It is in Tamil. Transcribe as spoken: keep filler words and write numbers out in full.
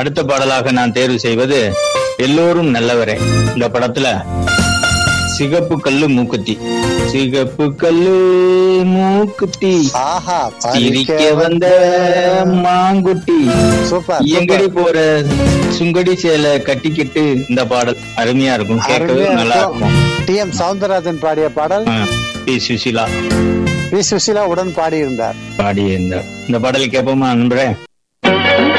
அடுத்த பாடலாக நான் தேர்வு செய்வது எல்லோரும் நல்லவரே. இந்த படத்துல சிகப்பு கல்லு மூக்குத்தி, சிகப்பு கல்லு மூக்குத்தி, ஆஹா சிரிக்க வந்த மாங்குட்டி, சூப்பர். எங்கடி போற சுங்கடி சேலை கட்டிக்கிட்டு. இந்த பாடல் அருமையா இருக்கும், கேட்கவே நல்லா இருக்கும். டி எம் சவுந்தரராஜன் பாடிய பாடல், பி சுசிலா பி சுசிலா உடன் பாடியிருந்தார் பாடியிருந்தார். இந்த பாடலை கேட்போமா நண்பரே?